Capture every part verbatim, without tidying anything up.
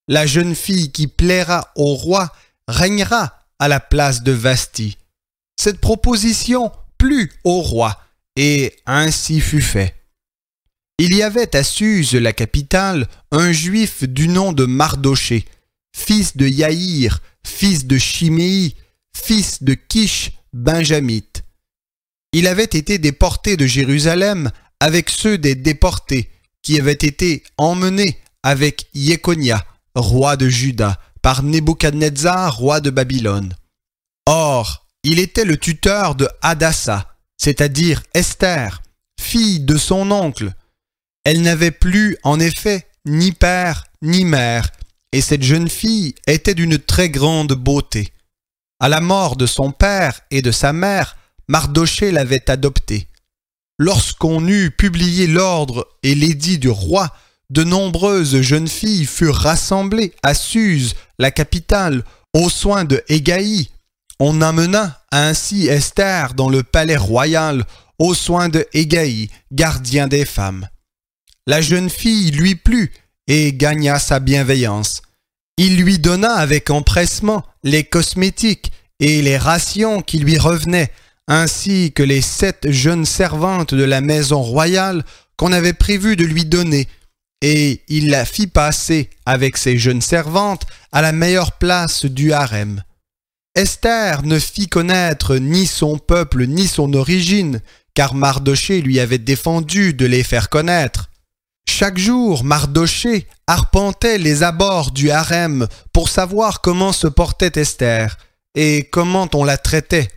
la jeune fille qui plaira au roi régnera à la place de Vasthi. Cette proposition plut au roi, et ainsi fut fait. Il y avait à Suse, la capitale, un juif du nom de Mardoché, fils de Yaïr, fils de Chiméi, fils de Kish, benjamite. Il avait été déporté de Jérusalem avec ceux des déportés qui avaient été emmenés avec Jéconia, roi de Juda, par Nebuchadnezzar, roi de Babylone. Or, il était le tuteur de Hadassa, c'est-à-dire Esther, fille de son oncle. Elle n'avait plus, en effet, ni père ni mère, et cette jeune fille était d'une très grande beauté. À la mort de son père et de sa mère, Mardoché l'avait adoptée. Lorsqu'on eut publié l'ordre et l'édit du roi, de nombreuses jeunes filles furent rassemblées à Suse, la capitale, aux soins de Hégaï. On amena ainsi Esther dans le palais royal, aux soins de Hégaï, gardien des femmes. La jeune fille lui plut et gagna sa bienveillance. Il lui donna avec empressement les cosmétiques et les rations qui lui revenaient, ainsi que les sept jeunes servantes de la maison royale qu'on avait prévu de lui donner, et il la fit passer avec ses jeunes servantes à la meilleure place du harem. Esther ne fit connaître ni son peuple ni son origine, car Mardoché lui avait défendu de les faire connaître. Chaque jour, Mardoché arpentait les abords du harem pour savoir comment se portait Esther et comment on la traitait.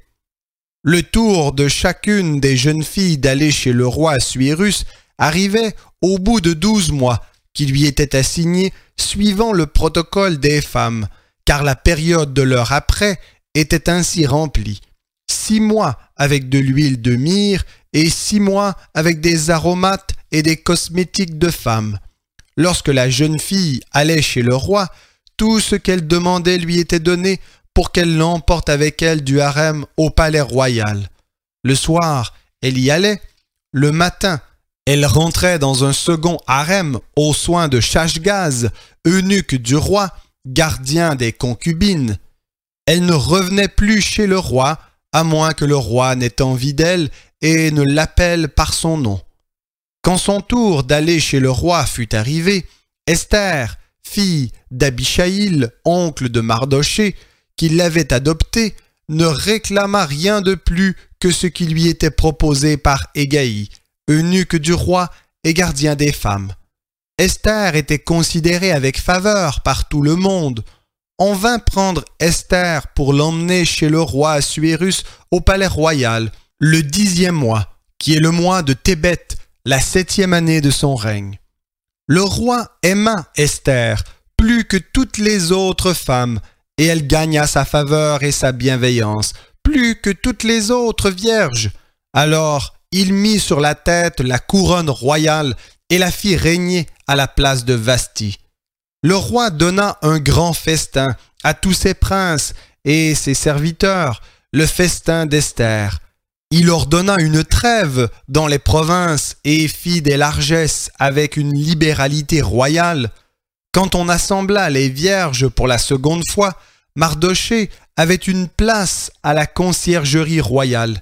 Le tour de chacune des jeunes filles d'aller chez le roi Assuérus arrivait au bout de douze mois qui lui étaient assignés suivant le protocole des femmes, car la période de leur après était ainsi remplie. Six mois avec de l'huile de myrrhe et six mois avec des aromates et des cosmétiques de femme. Lorsque la jeune fille allait chez le roi, tout ce qu'elle demandait lui était donné pour qu'elle l'emporte avec elle du harem au palais royal. Le soir, elle y allait. Le matin, elle rentrait dans un second harem aux soins de Shashgaz, eunuque du roi, gardien des concubines. Elle ne revenait plus chez le roi, à moins que le roi n'ait envie d'elle et ne l'appelle par son nom. Quand son tour d'aller chez le roi fut arrivé, Esther, fille d'Abishaïl, oncle de Mardoché, qui l'avait adoptée, ne réclama rien de plus que ce qui lui était proposé par Hégaï, eunuque du roi et gardien des femmes. Esther était considérée avec faveur par tout le monde. On vint prendre Esther pour l'emmener chez le roi Assuérus au palais royal, le dixième mois, qui est le mois de Tébet, la septième année de son règne. Le roi aima Esther plus que toutes les autres femmes, et elle gagna sa faveur et sa bienveillance, plus que toutes les autres vierges. Alors il mit sur la tête la couronne royale et la fit régner à la place de Vasthi. Le roi donna un grand festin à tous ses princes et ses serviteurs, le festin d'Esther. Il ordonna une trêve dans les provinces et fit des largesses avec une libéralité royale. Quand on assembla les vierges pour la seconde fois, Mardoché avait une place à la conciergerie royale.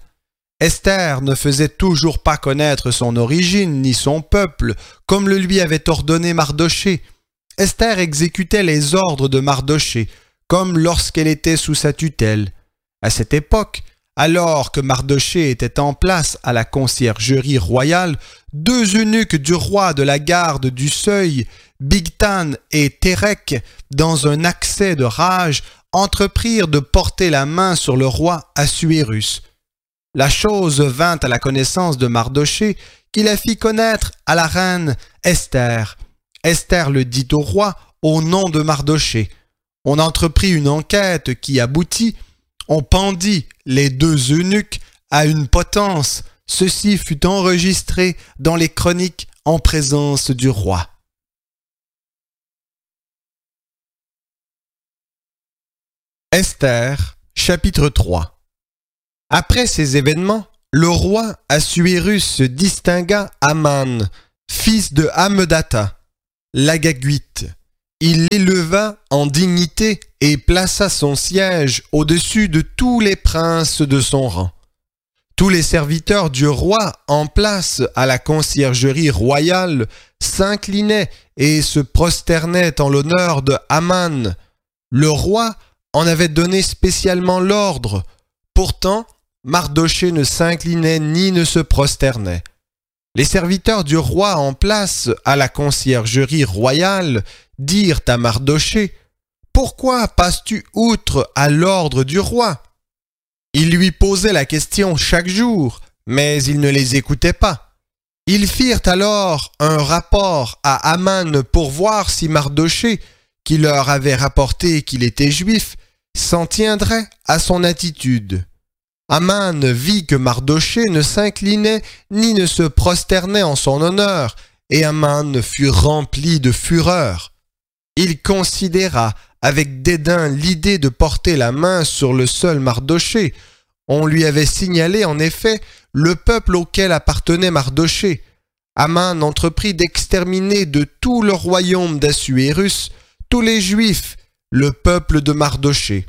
Esther ne faisait toujours pas connaître son origine ni son peuple, comme le lui avait ordonné Mardoché. Esther exécutait les ordres de Mardoché, comme lorsqu'elle était sous sa tutelle. À cette époque, alors que Mardoché était en place à la conciergerie royale, deux eunuques du roi de la garde du seuil, Bigtan et Térek, dans un accès de rage, entreprirent de porter la main sur le roi Assuérus. La chose vint à la connaissance de Mardoché, qui la fit connaître à la reine Esther. Esther le dit au roi au nom de Mardoché. On entreprit une enquête qui aboutit. On pendit les deux eunuques à une potence. Ceci fut enregistré dans les chroniques en présence du roi. Esther, chapitre trois. Après ces événements, le roi Assuérus distingua Aman, fils de Hammedatha, l'Agagüite. Il l'éleva l'éleva en dignité et plaça son siège au-dessus de tous les princes de son rang. Tous les serviteurs du roi en place à la conciergerie royale s'inclinaient et se prosternaient en l'honneur de Haman. Le roi en avait donné spécialement l'ordre. Pourtant, Mardochée ne s'inclinait ni ne se prosternait. Les serviteurs du roi en place à la conciergerie royale dirent à Mardochée : « Pourquoi passes-tu outre à l'ordre du roi ?» Ils lui posaient la question chaque jour, mais il ne les écoutait pas. Ils firent alors un rapport à Haman pour voir si Mardochée, qui leur avait rapporté qu'il était juif, s'en tiendrait à son attitude. Haman vit que Mardochée ne s'inclinait ni ne se prosternait en son honneur, et Haman fut rempli de fureur. Il considéra avec dédain l'idée de porter la main sur le seul Mardochée. On lui avait signalé en effet le peuple auquel appartenait Mardochée. Haman entreprit d'exterminer de tout le royaume d'Assuérus tous les Juifs, le peuple de Mardochée.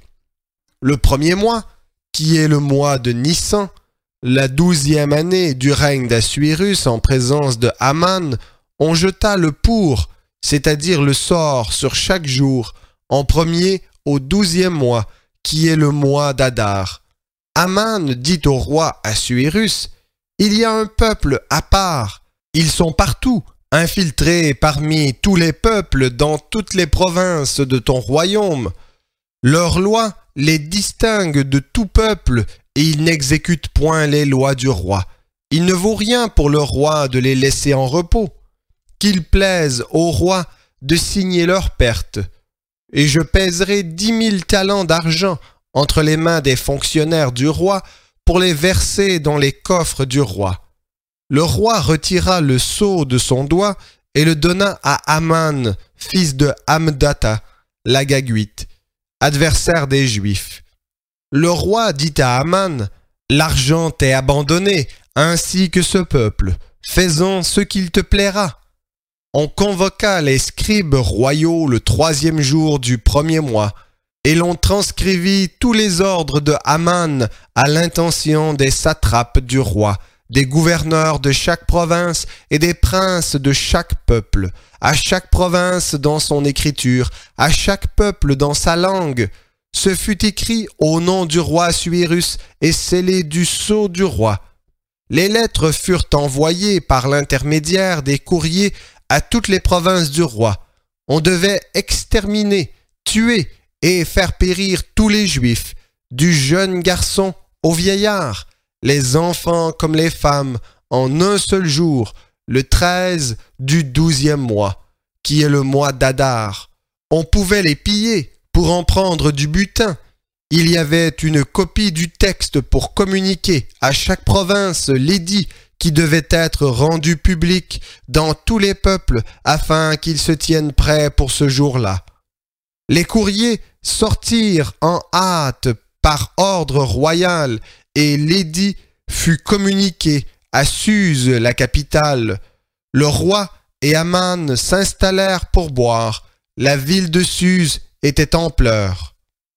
Le premier mois, qui est le mois de Nissan, la douzième année du règne d'Assuérus en présence de Haman, on jeta le pour, c'est-à-dire le sort sur chaque jour, en premier au douzième mois, qui est le mois d'Adar. Haman dit au roi Assuérus : « Il y a un peuple à part, ils sont partout, infiltrés parmi tous les peuples dans toutes les provinces de ton royaume. Leurs lois les distinguent de tout peuple et ils n'exécutent point les lois du roi. Il ne vaut rien pour le roi de les laisser en repos. Qu'il plaise au roi de signer leur perte. Et je pèserai dix mille talents d'argent entre les mains des fonctionnaires du roi pour les verser dans les coffres du roi. » Le roi retira le sceau de son doigt et le donna à Haman, fils de Hamdata, l'Agagouite, adversaire des Juifs. Le roi dit à Haman : « L'argent t'est abandonné, ainsi que ce peuple. Fais-en ce qu'il te plaira. » On convoqua les scribes royaux le troisième jour du premier mois, et l'on transcrivit tous les ordres de Haman à l'intention des satrapes du roi, des gouverneurs de chaque province et des princes de chaque peuple, à chaque province dans son écriture, à chaque peuple dans sa langue. Ce fut écrit au nom du roi Assuérus et scellé du sceau du roi. Les lettres furent envoyées par l'intermédiaire des courriers à toutes les provinces du roi. On devait exterminer, tuer et faire périr tous les Juifs, du jeune garçon au vieillard, les enfants comme les femmes, en un seul jour, le treize du douzième mois, qui est le mois d'Adar. On pouvait les piller pour en prendre du butin. Il y avait une copie du texte pour communiquer à chaque province l'édit qui devait être rendu public dans tous les peuples afin qu'ils se tiennent prêts pour ce jour-là. Les courriers sortirent en hâte par ordre royal et l'édit fut communiqué à Suse, la capitale. Le roi et Haman s'installèrent pour boire. La ville de Suse était en pleurs.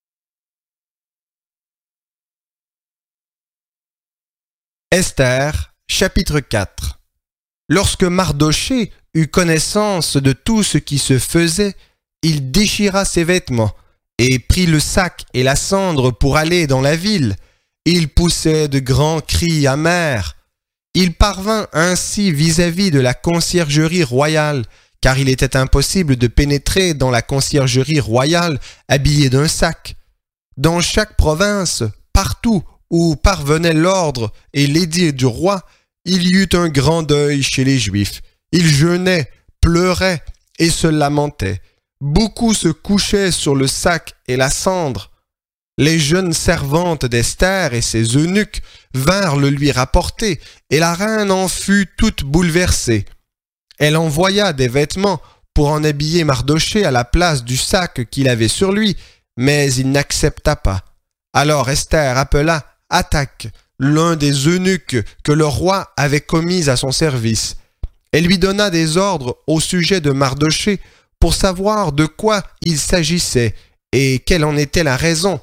Esther, chapitre quatre. Lorsque Mardochée eut connaissance de tout ce qui se faisait, il déchira ses vêtements et prit le sac et la cendre pour aller dans la ville. Il poussait de grands cris amers. Il parvint ainsi vis-à-vis de la conciergerie royale, car il était impossible de pénétrer dans la conciergerie royale habillé d'un sac. Dans chaque province, partout où parvenait l'ordre et l'édit du roi, il y eut un grand deuil chez les Juifs. Ils jeûnaient, pleuraient et se lamentaient. Beaucoup se couchaient sur le sac et la cendre. Les jeunes servantes d'Esther et ses eunuques vinrent le lui rapporter, et la reine en fut toute bouleversée. Elle envoya des vêtements pour en habiller Mardochée à la place du sac qu'il avait sur lui, mais il n'accepta pas. Alors Esther appela Hathach, l'un des eunuques que le roi avait commis à son service. Elle lui donna des ordres au sujet de Mardochée pour savoir de quoi il s'agissait et quelle en était la raison.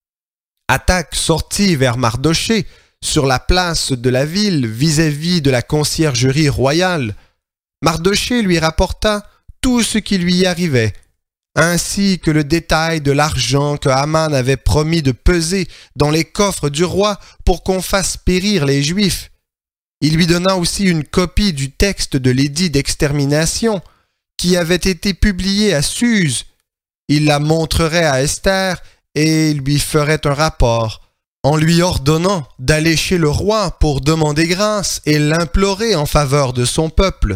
Hatach sortit vers Mardochée sur la place de la ville vis-à-vis de la conciergerie royale. Mardochée lui rapporta tout ce qui lui arrivait, ainsi que le détail de l'argent que Haman avait promis de peser dans les coffres du roi pour qu'on fasse périr les Juifs. Il lui donna aussi une copie du texte de l'édit d'extermination qui avait été publié à Suse. Il la montrerait à Esther et lui ferait un rapport, en lui ordonnant d'aller chez le roi pour demander grâce et l'implorer en faveur de son peuple.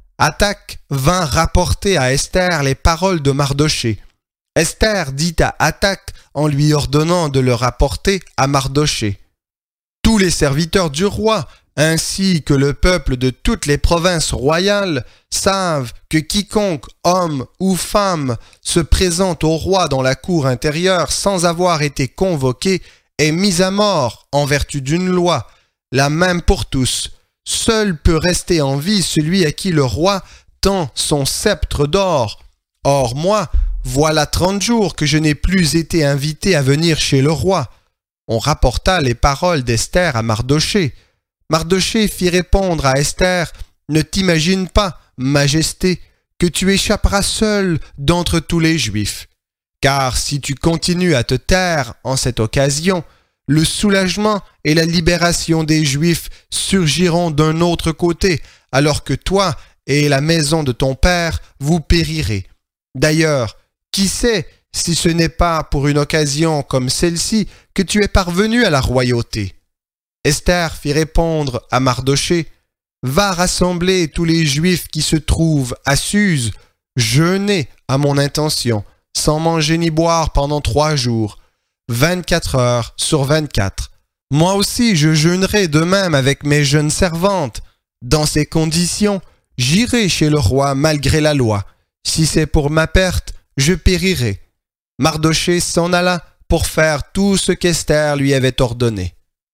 Hatach vint rapporter à Esther les paroles de Mardochée. Esther dit à Hatach en lui ordonnant de le rapporter à Mardochée. Tous les serviteurs du roi, ainsi que le peuple de toutes les provinces royales, savent que quiconque, homme ou femme, se présente au roi dans la cour intérieure sans avoir été convoqué est mis à mort en vertu d'une loi, la même pour tous. Seul peut rester en vie celui à qui le roi tend son sceptre d'or. Or moi, voilà trente jours que je n'ai plus été invité à venir chez le roi. On rapporta les paroles d'Esther à Mardochée. Mardochée fit répondre à Esther, « Ne t'imagine pas, Majesté, que tu échapperas seul d'entre tous les Juifs. Car si tu continues à te taire en cette occasion, le soulagement et la libération des Juifs surgiront d'un autre côté, alors que toi et la maison de ton père, vous périrez. D'ailleurs, qui sait si ce n'est pas pour une occasion comme celle-ci que tu es parvenu à la royauté. » Esther fit répondre à Mardochée, « Va rassembler tous les Juifs qui se trouvent à Suse, jeûner à mon intention, sans manger ni boire pendant trois jours, vingt-quatre heures sur vingt-quatre. Moi aussi je jeûnerai de même avec mes jeunes servantes. Dans ces conditions, j'irai chez le roi malgré la loi. Si c'est pour ma perte, je périrai. » Mardochée s'en alla pour faire tout ce qu'Esther lui avait ordonné.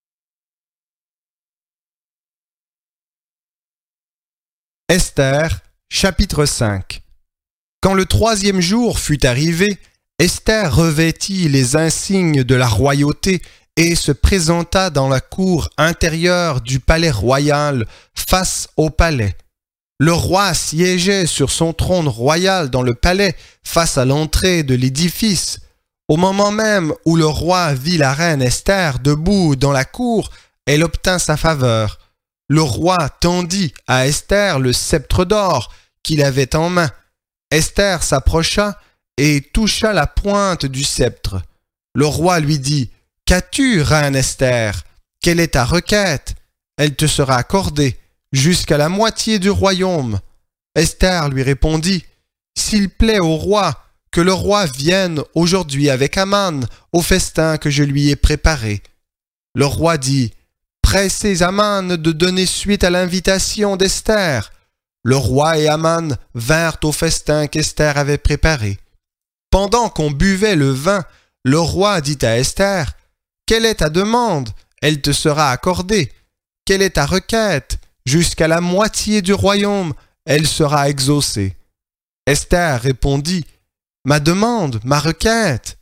Esther, chapitre cinq. Quand le troisième jour fut arrivé, Esther revêtit les insignes de la royauté et se présenta dans la cour intérieure du palais royal face au palais. Le roi siégeait sur son trône royal dans le palais face à l'entrée de l'édifice. Au moment même où le roi vit la reine Esther debout dans la cour, elle obtint sa faveur. Le roi tendit à Esther le sceptre d'or qu'il avait en main. Esther s'approcha et toucha la pointe du sceptre. Le roi lui dit, « Qu'as-tu, reine Esther? Quelle est ta requête? Elle te sera accordée jusqu'à la moitié du royaume. » Esther lui répondit, « S'il plaît au roi, que le roi vienne aujourd'hui avec Haman au festin que je lui ai préparé. » Le roi dit, « Pressez Haman de donner suite à l'invitation d'Esther. » Le roi et Haman vinrent au festin qu'Esther avait préparé. Pendant qu'on buvait le vin, le roi dit à Esther, « Quelle est ta demande? Elle te sera accordée. Quelle est ta requête? Jusqu'à la moitié du royaume, elle sera exaucée. » Esther répondit, « Ma demande, ma requête.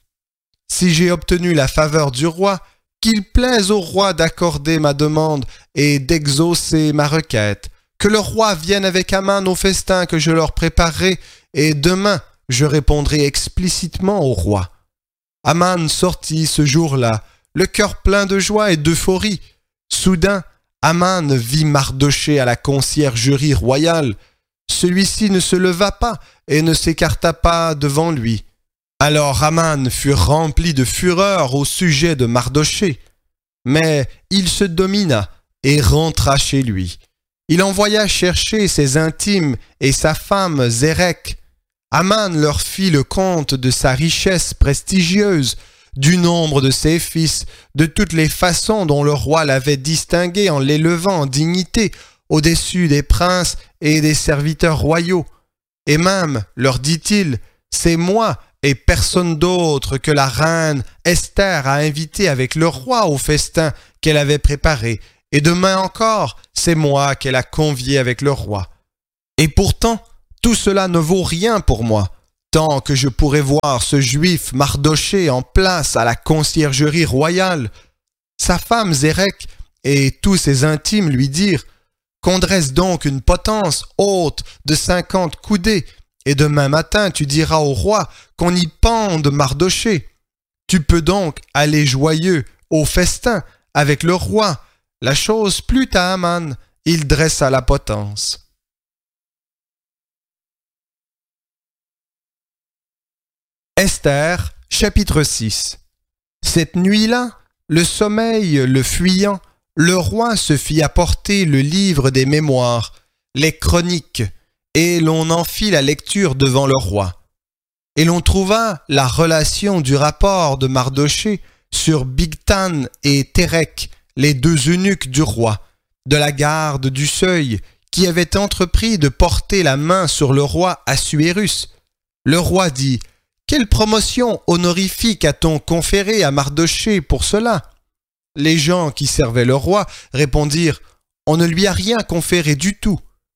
Si j'ai obtenu la faveur du roi, qu'il plaise au roi d'accorder ma demande et d'exaucer ma requête. Que le roi vienne avec Haman au festin que je leur préparerai, et demain je répondrai explicitement au roi. » Haman sortit ce jour-là, le cœur plein de joie et d'euphorie. Soudain, Haman vit Mardochée à la conciergerie royale. Celui-ci ne se leva pas et ne s'écarta pas devant lui. Alors Haman fut rempli de fureur au sujet de Mardochée. Mais il se domina et rentra chez lui. Il envoya chercher ses intimes et sa femme Zérech. Haman leur fit le compte de sa richesse prestigieuse, du nombre de ses fils, de toutes les façons dont le roi l'avait distingué en l'élevant en dignité au-dessus des princes et des serviteurs royaux. Et même, leur dit-il, c'est moi et personne d'autre que la reine Esther a invité avec le roi au festin qu'elle avait préparé, et demain encore, c'est moi qu'elle a convié avec le roi. Et pourtant, Tout cela ne vaut rien pour moi, tant que je pourrai voir ce juif Mardoché en place à la conciergerie royale. » Sa femme Zérek et tous ses intimes lui dirent qu'on dresse donc une potence haute de cinquante coudées, et demain matin tu diras au roi qu'on y pende Mardoché. Tu peux donc aller joyeux au festin avec le roi. La chose plut à Aman, il dressa la potence. Esther, chapitre six. Cette nuit-là, le sommeil le fuyant, le roi se fit apporter le livre des mémoires, les chroniques, et l'on en fit la lecture devant le roi. Et l'on trouva la relation du rapport de Mardoché sur Bigtan et Térek, les deux eunuques du roi, de la garde du seuil, qui avaient entrepris de porter la main sur le roi Assuérus. Le roi dit « Quelle promotion honorifique a-t-on conférée à Mardoché pour cela ?» Les gens qui servaient le roi répondirent « On ne lui a rien conféré du tout. »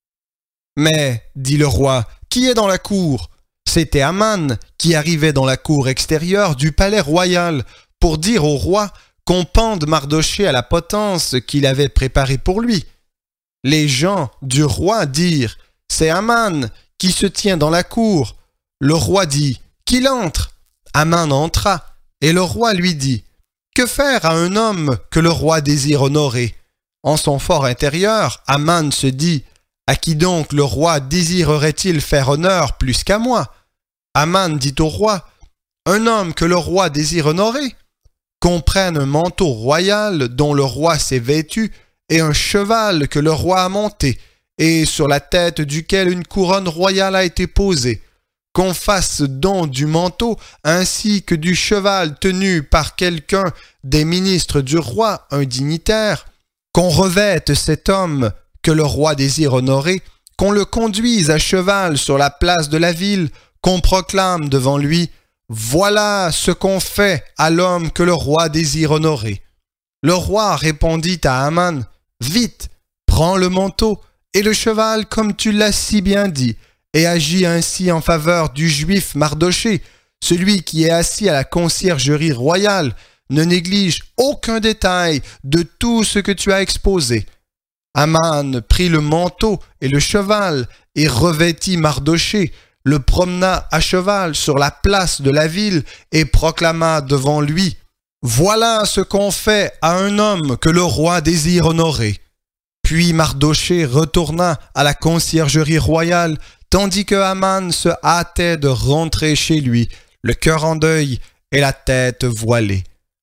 Mais, dit le roi, qui est dans la cour ? C'était Aman qui arrivait dans la cour extérieure du palais royal pour dire au roi qu'on pende Mardoché à la potence qu'il avait préparée pour lui. Les gens du roi dirent « C'est Aman qui se tient dans la cour. » Le roi dit « Qu'il entre !» Aman entra, et le roi lui dit « Que faire à un homme que le roi désire honorer ?» En son fort intérieur, Aman se dit « À qui donc le roi désirerait-il faire honneur plus qu'à moi ?» Aman dit au roi « Un homme que le roi désire honorer, qu'on prenne un manteau royal dont le roi s'est vêtu et un cheval que le roi a monté et sur la tête duquel une couronne royale a été posée, qu'on fasse don du manteau ainsi que du cheval tenu par quelqu'un des ministres du roi, un dignitaire, qu'on revête cet homme que le roi désire honorer, qu'on le conduise à cheval sur la place de la ville, qu'on proclame devant lui « Voilà ce qu'on fait à l'homme que le roi désire honorer. » Le roi répondit à Aman « Vite, prends le manteau et le cheval comme tu l'as si bien dit, et agis ainsi en faveur du juif Mardoché, celui qui est assis à la conciergerie royale. Ne néglige aucun détail de tout ce que tu as exposé. » Aman prit le manteau et le cheval et revêtit Mardoché, le promena à cheval sur la place de la ville et proclama devant lui « Voilà ce qu'on fait à un homme que le roi désire honorer. » Puis Mardoché retourna à la conciergerie royale, tandis que Aman se hâtait de rentrer chez lui, le cœur en deuil et la tête voilée.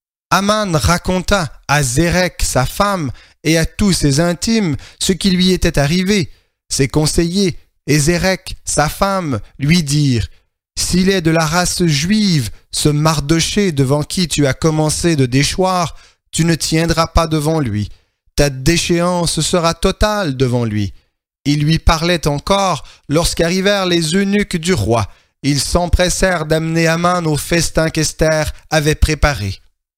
Aman raconta à Zérek, sa femme, et à tous ses intimes ce qui lui était arrivé. Ses conseillers et Zérek, sa femme, lui dirent « S'il est de la race juive, ce Mardoché devant qui tu as commencé de déchoir, tu ne tiendras pas devant lui. Ta déchéance sera totale devant lui. » Il lui parlait encore lorsqu'arrivèrent les eunuques du roi. Ils s'empressèrent d'amener Aman au festin qu'Esther avait préparé.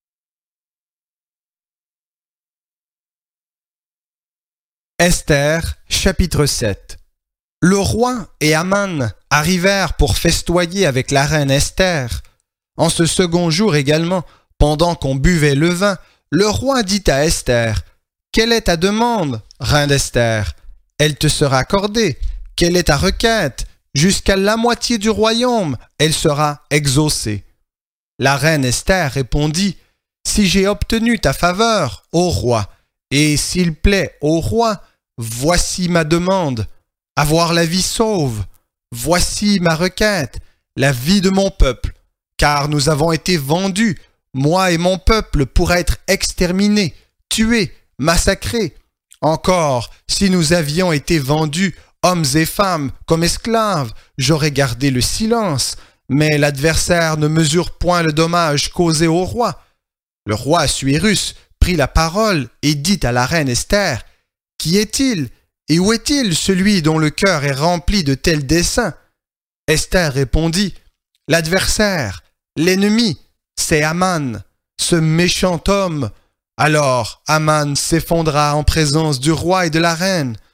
Esther, chapitre sept. Le roi et Aman arrivèrent pour festoyer avec la reine Esther. En ce second jour également, pendant qu'on buvait le vin, le roi dit à Esther « Quelle est ta demande, reine d'Esther ? Elle te sera accordée. Quelle est ta requête ? Jusqu'à la moitié du royaume, elle sera exaucée. » La reine Esther répondit « Si j'ai obtenu ta faveur, ô roi, et s'il plaît au roi, voici ma demande. Avoir la vie sauve. Voici ma requête, la vie de mon peuple, car nous avons été vendus, moi et mon peuple, pour être exterminés, tués, massacrés. Encore, si nous avions été vendus, hommes et femmes, comme esclaves, j'aurais gardé le silence, mais l'adversaire ne mesure point le dommage causé au roi. » Le roi Assuérus prit la parole et dit à la reine Esther « Qui est-il et où est-il celui dont le cœur est rempli de tels desseins ?» Esther répondit « L'adversaire, l'ennemi, c'est Aman, ce méchant homme. » Alors Aman s'effondra en présence du roi et de la reine.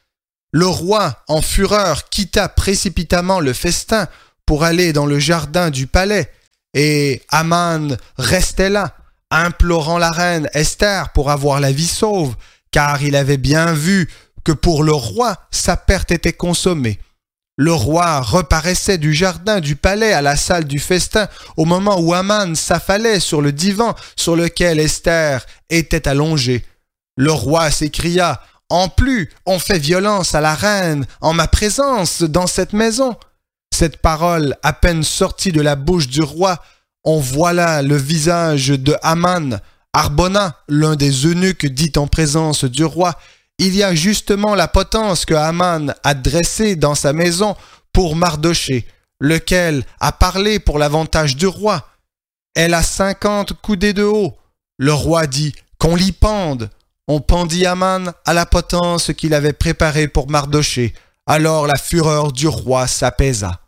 Le roi, en fureur, quitta précipitamment le festin pour aller dans le jardin du palais, et Haman restait là, implorant la reine Esther pour avoir la vie sauve, car il avait bien vu que pour le roi, sa perte était consommée. Le roi reparaissait du jardin du palais à la salle du festin au moment où Haman s'affalait sur le divan sur lequel Esther était allongée. Le roi s'écria « En plus, on fait violence à la reine en ma présence dans cette maison. » Cette parole à peine sortie de la bouche du roi, on voit là le visage de Haman. Harbona, l'un des eunuques, dit en présence du roi « Il y a justement la potence que Haman a dressée dans sa maison pour Mardochée, lequel a parlé pour l'avantage du roi. Elle a cinquante coudées de haut. » Le roi dit « Qu'on l'y pende. » On pendit Haman à la potence qu'il avait préparée pour Mardochée. Alors la fureur du roi s'apaisa.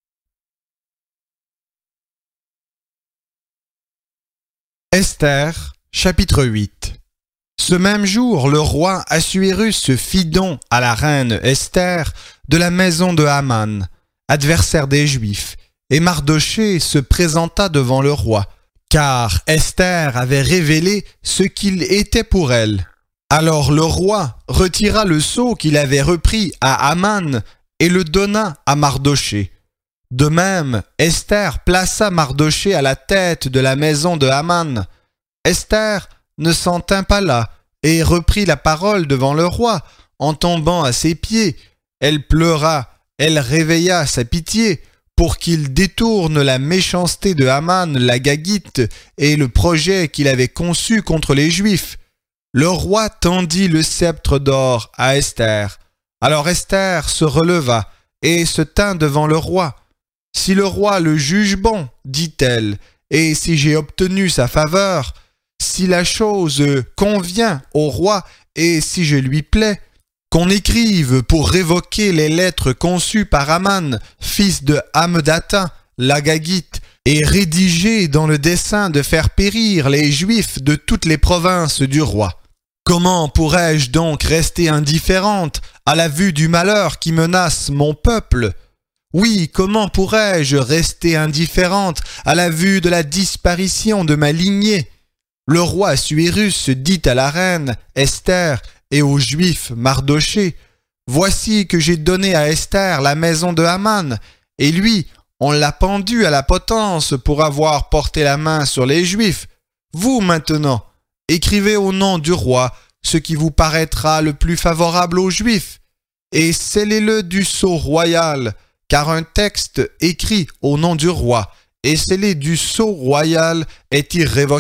Esther, chapitre huit. Ce même jour, le roi Assuérus fit don à la reine Esther de la maison de Haman, adversaire des Juifs, et Mardochée se présenta devant le roi, car Esther avait révélé ce qu'il était pour elle. Alors le roi retira le sceau qu'il avait repris à Haman et le donna à Mardochée. De même, Esther plaça Mardochée à la tête de la maison de Haman. Esther ne s'en tint pas là et reprit la parole devant le roi en tombant à ses pieds. Elle pleura, elle réveilla sa pitié pour qu'il détourne la méchanceté de Haman l'Agagite et le projet qu'il avait conçu contre les Juifs. Le roi tendit le sceptre d'or à Esther. Alors Esther se releva et se tint devant le roi. « Si le roi le juge bon, dit-elle, et si j'ai obtenu sa faveur, si la chose convient au roi et si je lui plais, qu'on écrive pour révoquer les lettres conçues par Haman, fils de Hammedatha, l'Agagite, et rédigées dans le dessein de faire périr les Juifs de toutes les provinces du roi. Comment pourrais-je donc rester indifférente à la vue du malheur qui menace mon peuple ? Oui, comment pourrais-je rester indifférente à la vue de la disparition de ma lignée ? Le roi Assuérus dit à la reine Esther et aux Juifs Mardochée, « Voici que j'ai donné à Esther la maison de Haman, et lui, on l'a pendu à la potence pour avoir porté la main sur les Juifs. Vous maintenant, écrivez au nom du roi ce qui vous paraîtra le plus favorable aux Juifs, et scellez-le du sceau royal, car un texte écrit au nom du roi et scellé du sceau royal est irrévocable. »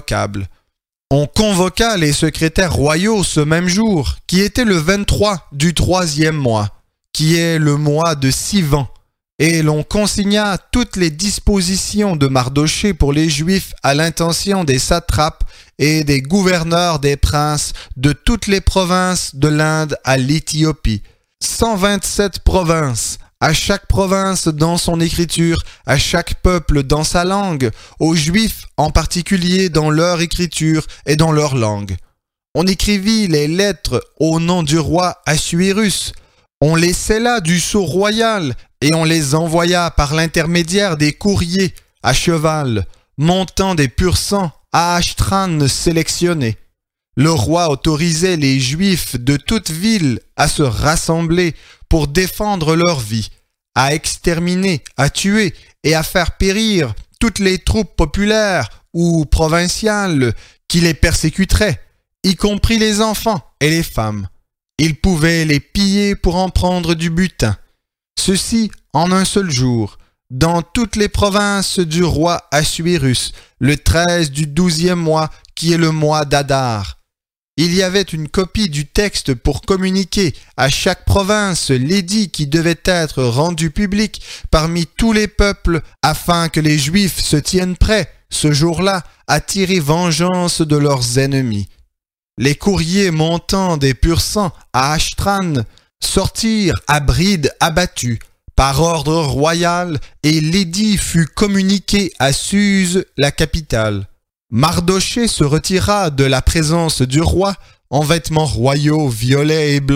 On convoqua les secrétaires royaux ce même jour, qui était le vingt-trois du troisième mois, qui est le mois de Sivan, et l'on consigna toutes les dispositions de Mardochée pour les Juifs à l'intention des satrapes et des gouverneurs des princes de toutes les provinces de l'Inde à l'Éthiopie. cent vingt-sept provinces, à chaque province dans son écriture, à chaque peuple dans sa langue, aux Juifs en particulier dans leur écriture et dans leur langue. On écrivit les lettres au nom du roi Assuérus. On les scella du sceau royal et on les envoya par l'intermédiaire des courriers à cheval, montant des pur sang à Ashtran sélectionné. Le roi autorisait les Juifs de toute ville à se rassembler pour défendre leur vie, à exterminer, à tuer et à faire périr toutes les troupes populaires ou provinciales qui les persécuteraient, y compris les enfants et les femmes. Ils pouvaient les piller pour en prendre du butin. Ceci en un seul jour, dans toutes les provinces du roi Assuérus, le treize du douzième mois, qui est le mois d'Adar. Il y avait une copie du texte pour communiquer à chaque province l'édit qui devait être rendu public parmi tous les peuples afin que les Juifs se tiennent prêts, ce jour-là, à tirer vengeance de leurs ennemis. Les courriers montant des pur sang à Ashtran sortirent à bride abattue par ordre royal et l'édit fut communiqué à Suse, la capitale. Mardochée se retira de la présence du roi en vêtements royaux violets et blancs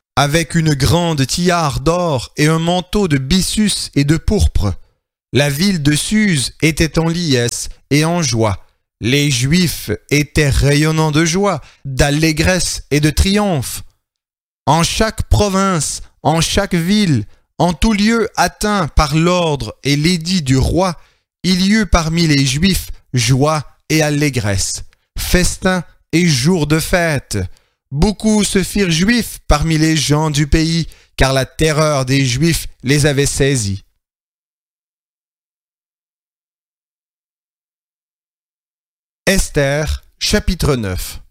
avec une grande tiare d'or et un manteau de byssus et de pourpre. La ville de Suse était en liesse et en joie. Les Juifs étaient rayonnants de joie, d'allégresse et de triomphe. En chaque province, en chaque ville, en tout lieu atteint par l'ordre et l'édit du roi, il y eut parmi les Juifs joie et allégresse, festin et jours de fête. Beaucoup se firent juifs parmi les gens du pays, car la terreur des Juifs les avait saisis. Esther, chapitre neuf.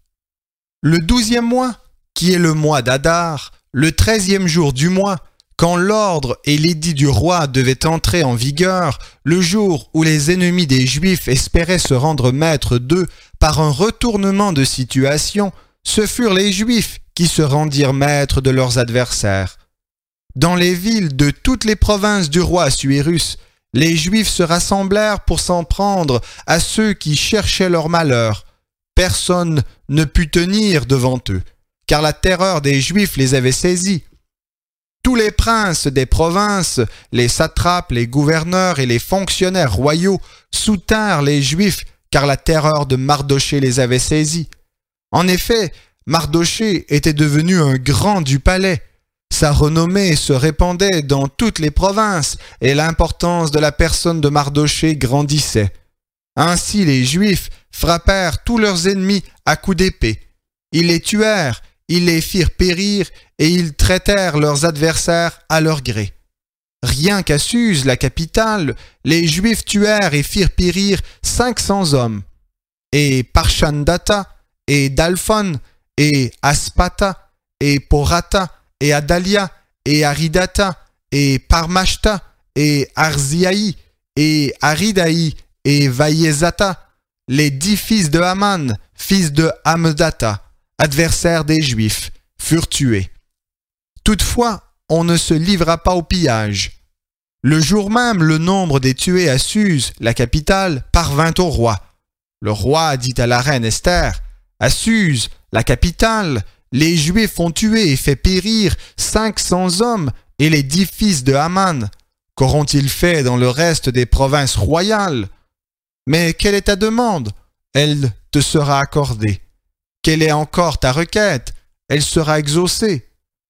Le douzième mois, qui est le mois d'Adar, le treizième jour du mois, quand l'ordre et l'édit du roi devaient entrer en vigueur, le jour où les ennemis des Juifs espéraient se rendre maîtres d'eux par un retournement de situation, ce furent les Juifs qui se rendirent maîtres de leurs adversaires. Dans les villes de toutes les provinces du roi Assuérus, les Juifs se rassemblèrent pour s'en prendre à ceux qui cherchaient leur malheur. Personne ne put tenir devant eux, car la terreur des Juifs les avait saisis. Tous les princes des provinces, les satrapes, les gouverneurs et les fonctionnaires royaux soutinrent les Juifs, car la terreur de Mardochée les avait saisis. En effet, Mardochée était devenu un grand du palais. Sa renommée se répandait dans toutes les provinces et l'importance de la personne de Mardochée grandissait. Ainsi les Juifs frappèrent tous leurs ennemis à coups d'épée. Ils les tuèrent, ils les firent périr et ils traitèrent leurs adversaires à leur gré. Rien qu'à Suse, la capitale, les Juifs tuèrent et firent périr cinq cents hommes. Et Parshandata, et Dalphon, et Aspata, et Porata, et Adalia, et Aridata, et Parmashta, et Arziaï, et Aridaï, et Vaïezata, les dix fils de Haman, fils de Hamedata, adversaires des Juifs, furent tués. Toutefois, on ne se livra pas au pillage. Le jour même, le nombre des tués à Suse, la capitale, parvint au roi. Le roi dit à la reine Esther, « À Suse, la capitale, les Juifs ont tué et fait périr cinq cents hommes et les dix fils de Haman. Qu'auront-ils fait dans le reste des provinces royales? Mais quelle est ta demande? Elle te sera accordée. Quelle est encore ta requête? Elle sera exaucée. »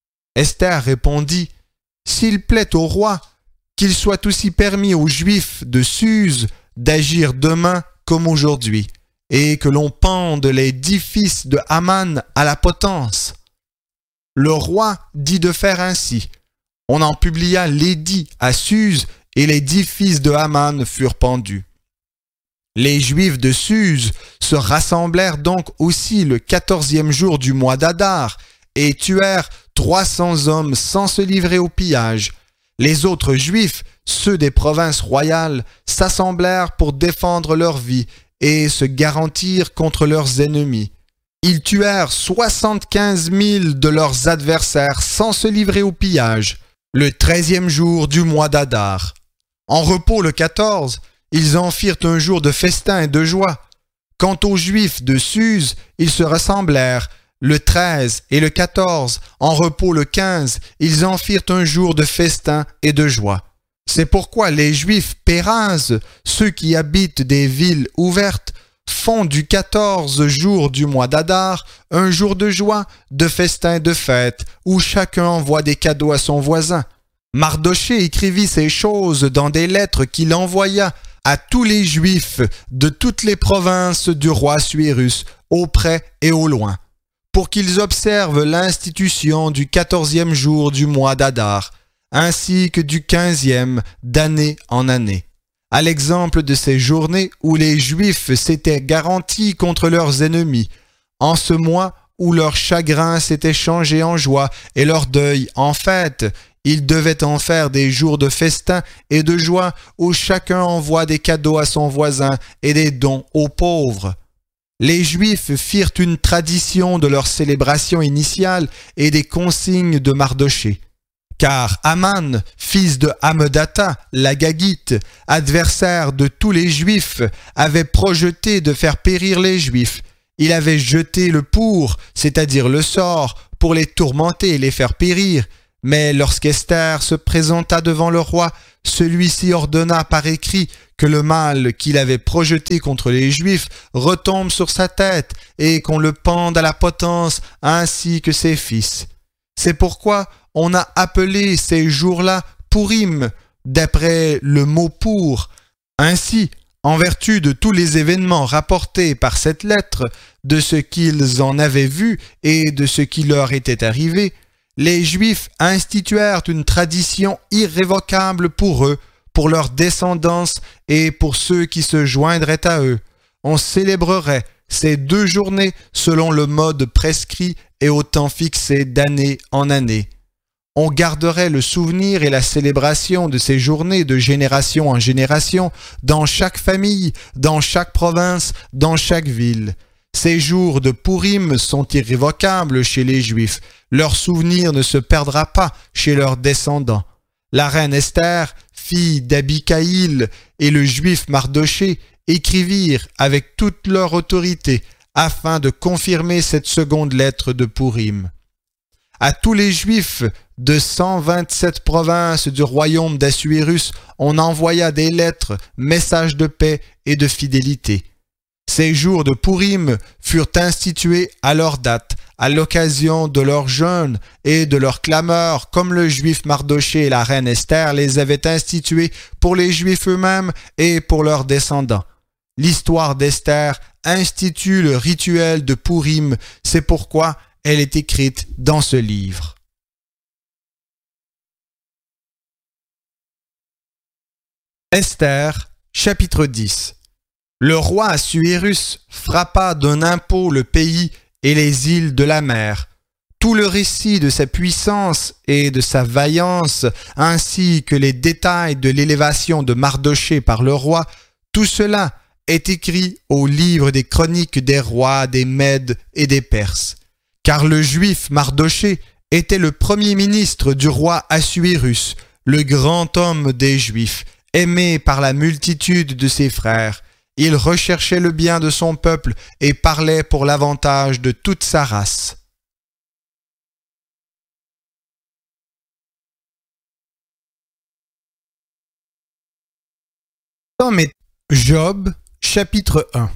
Esther répondit, « S'il plaît au roi, qu'il soit aussi permis aux Juifs de Suse d'agir demain comme aujourd'hui, et que l'on pende les dix fils de Haman à la potence. » Le roi dit de faire ainsi. On en publia l'édit à Suse, et les dix fils de Haman furent pendus. Les Juifs de Suse se rassemblèrent donc aussi le quatorzième jour du mois d'Adar, et tuèrent trois cents hommes sans se livrer au pillage. Les autres Juifs, ceux des provinces royales, s'assemblèrent pour défendre leur vie et se garantir contre leurs ennemis. Ils tuèrent soixante-quinze mille de leurs adversaires sans se livrer au pillage, le treizième jour du mois d'Adar. En repos le quatorze, ils en firent un jour de festin et de joie. Quant aux Juifs de Suse, ils se rassemblèrent le treize et le quatorze, en repos le quinze, ils en firent un jour de festin et de joie. C'est pourquoi les Juifs pérazes, ceux qui habitent des villes ouvertes, font du quatorze jour du mois d'Adar un jour de joie, de festin et de fête, où chacun envoie des cadeaux à son voisin. Mardochée écrivit ces choses dans des lettres qu'il envoya à tous les Juifs de toutes les provinces du roi Assuérus, au près et au loin, pour qu'ils observent l'institution du quatorzième jour du mois d'Adar, ainsi que du quinzième d'année en année, à l'exemple de ces journées où les Juifs s'étaient garantis contre leurs ennemis, en ce mois où leur chagrin s'était changé en joie et leur deuil en fête. Ils devaient en faire des jours de festin et de joie où chacun envoie des cadeaux à son voisin et des dons aux pauvres. Les Juifs firent une tradition de leur célébration initiale et des consignes de Mardochée. Car Haman, fils de Hamedata, l'Agagite, adversaire de tous les Juifs, avait projeté de faire périr les Juifs. Il avait jeté le pour, c'est-à-dire le sort, pour les tourmenter et les faire périr. Mais lorsqu'Esther se présenta devant le roi, celui-ci ordonna par écrit que le mal qu'il avait projeté contre les Juifs retombe sur sa tête et qu'on le pende à la potence ainsi que ses fils. C'est pourquoi on a appelé ces jours-là Pourim, d'après le mot pour. Ainsi, en vertu de tous les événements rapportés par cette lettre, de ce qu'ils en avaient vu et de ce qui leur était arrivé, les Juifs instituèrent une tradition irrévocable pour eux, pour leur descendance et pour ceux qui se joindraient à eux. On célébrerait ces deux journées selon le mode prescrit et au temps fixé d'année en année. On garderait le souvenir et la célébration de ces journées de génération en génération dans chaque famille, dans chaque province, dans chaque ville. Ces jours de Pourim sont irrévocables chez les Juifs. Leur souvenir ne se perdra pas chez leurs descendants. La reine Esther, fille d'Abikaïl, et le Juif Mardoché écrivirent avec toute leur autorité afin de confirmer cette seconde lettre de Pourim. À tous les Juifs de cent vingt-sept provinces du royaume d'Assuérus, on envoya des lettres, messages de paix et de fidélité. Ces jours de Pourim furent institués à leur date, à l'occasion de leur jeûne et de leur clameur, comme le Juif Mardoché et la reine Esther les avaient institués pour les Juifs eux-mêmes et pour leurs descendants. L'histoire d'Esther institue le rituel de Pourim, c'est pourquoi elle est écrite dans ce livre. Esther, chapitre dix. Le roi Assuérus frappa d'un impôt le pays et les îles de la mer. Tout le récit de sa puissance et de sa vaillance, ainsi que les détails de l'élévation de Mardoché par le roi, tout cela est écrit au livre des chroniques des rois, des Mèdes et des Perses. Car le juif Mardoché était le premier ministre du roi Assuérus, le grand homme des Juifs, aimé par la multitude de ses frères. Il recherchait le bien de son peuple et parlait pour l'avantage de toute sa race. Job, chapitre un.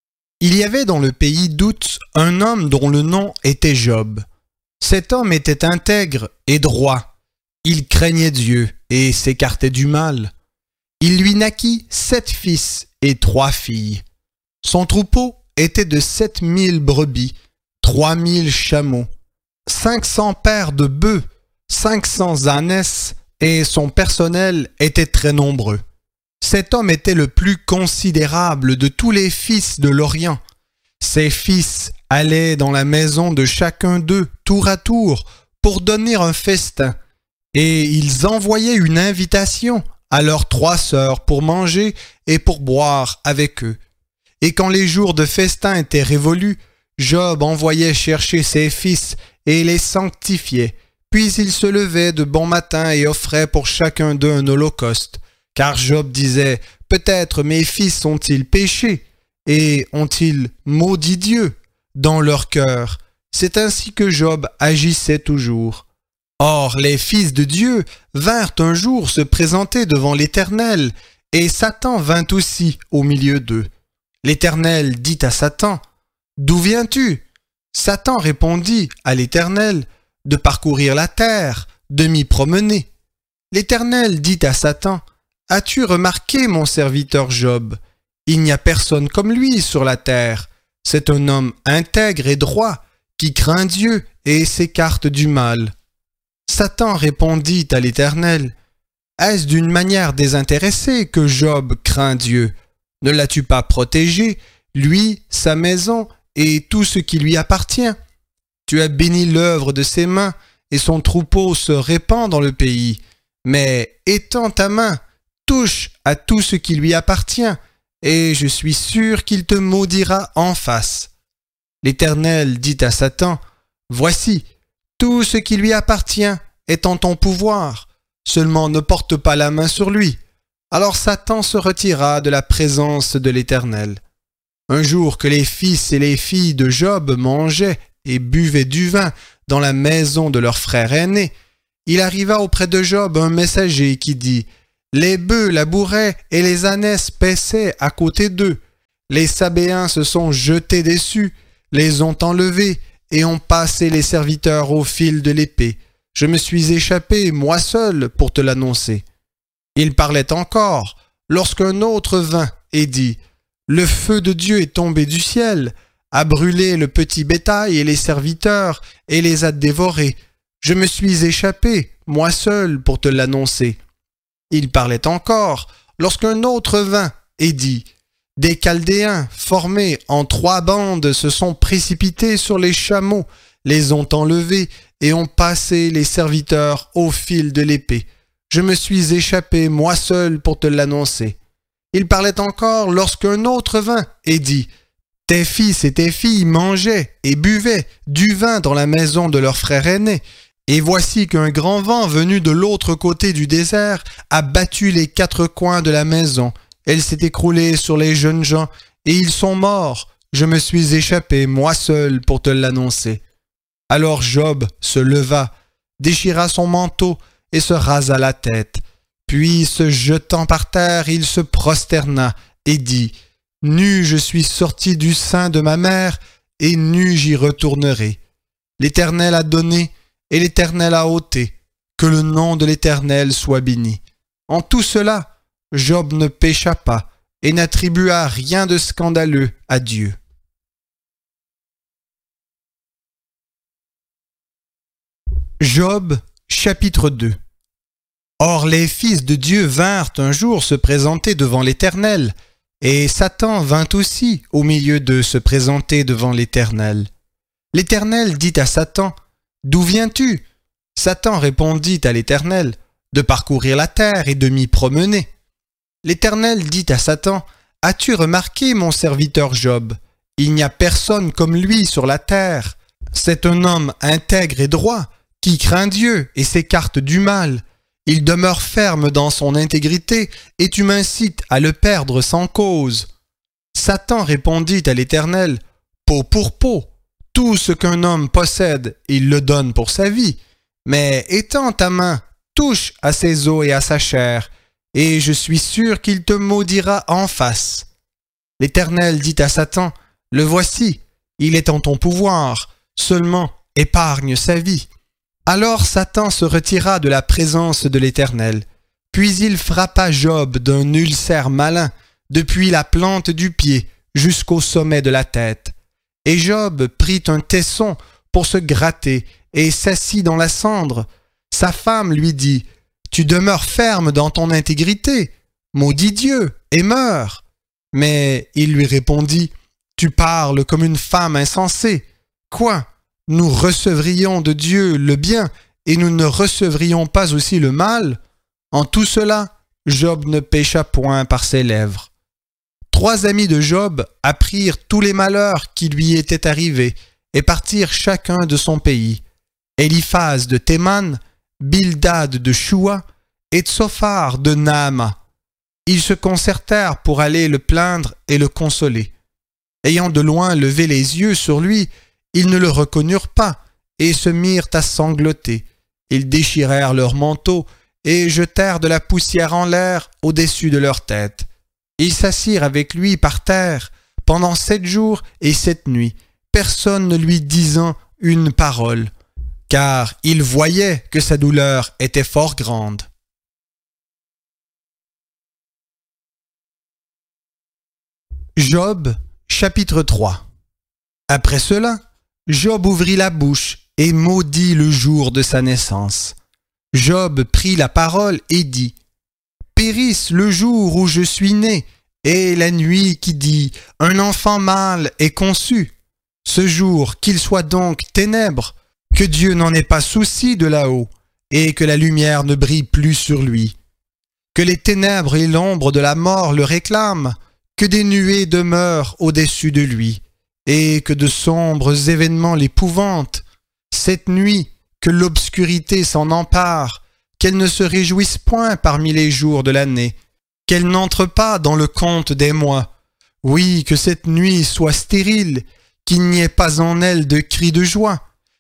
Il y avait dans le pays d'Outz un homme dont le nom était Job. Cet homme était intègre et droit. Il craignait Dieu et s'écartait du mal. Il lui naquit sept fils et trois filles. Son troupeau était de sept mille brebis, trois mille chameaux, cinq cents paires de bœufs, cinq cents ânesses, et son personnel était très nombreux. Cet homme était le plus considérable de tous les fils de l'Orient. Ses fils allaient dans la maison de chacun d'eux, tour à tour, pour donner un festin, et ils envoyaient une invitation à leurs trois sœurs pour manger et pour boire avec eux. Et quand les jours de festin étaient révolus, Job envoyait chercher ses fils et les sanctifiait. Puis il se levait de bon matin et offrait pour chacun d'eux un holocauste. Car Job disait, « Peut-être mes fils ont-ils péché et ont-ils maudit Dieu dans leur cœur ?» C'est ainsi que Job agissait toujours. Or, les fils de Dieu vinrent un jour se présenter devant l'Éternel, et Satan vint aussi au milieu d'eux. L'Éternel dit à Satan, « D'où viens-tu » Satan répondit à l'Éternel, « De parcourir la terre, de m'y promener. » L'Éternel dit à Satan, « As-tu remarqué mon serviteur Job? Il n'y a personne comme lui sur la terre. C'est un homme intègre et droit, qui craint Dieu et s'écarte du mal. » Satan répondit à l'Éternel, « Est-ce d'une manière désintéressée que Job craint Dieu? Ne l'as-tu pas protégé, lui, sa maison et tout ce qui lui appartient? Tu as béni l'œuvre de ses mains, et son troupeau se répand dans le pays. Mais étends ta main, touche à tout ce qui lui appartient, et je suis sûr qu'il te maudira en face. » L'Éternel dit à Satan, « Voici, tout ce qui lui appartient est en ton pouvoir, seulement ne porte pas la main sur lui. » Alors Satan se retira de la présence de l'Éternel. Un jour que les fils et les filles de Job mangeaient et buvaient du vin dans la maison de leur frère aîné, il arriva auprès de Job un messager qui dit « Les bœufs labouraient et les ânesses paissaient à côté d'eux. Les Sabéens se sont jetés dessus, les ont enlevés et ont passé les serviteurs au fil de l'épée. Je me suis échappé, moi seul, pour te l'annoncer. » Il parlait encore, lorsqu'un autre vint et dit « Le feu de Dieu est tombé du ciel, a brûlé le petit bétail et les serviteurs et les a dévorés. Je me suis échappé, moi seul, pour te l'annoncer. » Il parlait encore, lorsqu'un autre vint et dit « Des Chaldéens, formés en trois bandes, se sont précipités sur les chameaux, les ont enlevés et ont passé les serviteurs au fil de l'épée. Je me suis échappé, moi seul, pour te l'annoncer. » Il parlait encore lorsqu'un autre vint et dit « Tes fils et tes filles mangeaient et buvaient du vin dans la maison de leur frère aîné. Et voici qu'un grand vent venu de l'autre côté du désert a battu les quatre coins de la maison. Elle s'est écroulée sur les jeunes gens et ils sont morts. Je me suis échappé, moi seul, pour te l'annoncer. » Alors Job se leva, déchira son manteau et se rasa la tête. Puis, se jetant par terre, il se prosterna et dit « Nu je suis sorti du sein de ma mère, et nu j'y retournerai. L'Éternel a donné, et l'Éternel a ôté. Que le nom de l'Éternel soit béni. » En tout cela, Job ne pécha pas, et n'attribua rien de scandaleux à Dieu. Job, chapitre deux. Or les fils de Dieu vinrent un jour se présenter devant l'Éternel, et Satan vint aussi au milieu d'eux se présenter devant l'Éternel. L'Éternel dit à Satan, « D'où viens-tu » Satan répondit à l'Éternel, « De parcourir la terre et de m'y promener. » L'Éternel dit à Satan, « As-tu remarqué mon serviteur Job? Il n'y a personne comme lui sur la terre. C'est un homme intègre et droit, qui craint Dieu et s'écarte du mal. Il demeure ferme dans son intégrité, et tu m'incites à le perdre sans cause. » Satan répondit à l'Éternel, « Peau pour peau, tout ce qu'un homme possède, il le donne pour sa vie. Mais étends ta main, touche à ses os et à sa chair, et je suis sûr qu'il te maudira en face. » L'Éternel dit à Satan, « Le voici, il est en ton pouvoir, seulement épargne sa vie. » Alors Satan se retira de la présence de l'Éternel. Puis il frappa Job d'un ulcère malin, depuis la plante du pied jusqu'au sommet de la tête. Et Job prit un tesson pour se gratter et s'assit dans la cendre. Sa femme lui dit, « Tu demeures ferme dans ton intégrité, maudis Dieu et meurs. » Mais il lui répondit, « Tu parles comme une femme insensée. Quoi ? Nous recevrions de Dieu le bien et nous ne recevrions pas aussi le mal? » En tout cela, Job ne pécha point par ses lèvres. Trois amis de Job apprirent tous les malheurs qui lui étaient arrivés et partirent chacun de son pays. Éliphaz de Théman, Bildad de Shua et Tsophar de Naama. Ils se concertèrent pour aller le plaindre et le consoler. Ayant de loin levé les yeux sur lui, ils ne le reconnurent pas et se mirent à sangloter. Ils déchirèrent leurs manteaux et jetèrent de la poussière en l'air au-dessus de leur tête. Ils s'assirent avec lui par terre pendant sept jours et sept nuits, personne ne lui disant une parole, car ils voyaient que sa douleur était fort grande. Job, chapitre trois. Après cela, Job ouvrit la bouche et maudit le jour de sa naissance. Job prit la parole et dit, « Périsse le jour où je suis né, et la nuit qui dit, un enfant mâle est conçu. Ce jour, qu'il soit donc ténèbres, que Dieu n'en ait pas souci de là-haut, et que la lumière ne brille plus sur lui. Que les ténèbres et l'ombre de la mort le réclament, que des nuées demeurent au-dessus de lui, et que de sombres événements l'épouvantent. Cette nuit, que l'obscurité s'en empare, qu'elle ne se réjouisse point parmi les jours de l'année, qu'elle n'entre pas dans le compte des mois. Oui, que cette nuit soit stérile, qu'il n'y ait pas en elle de cris de joie,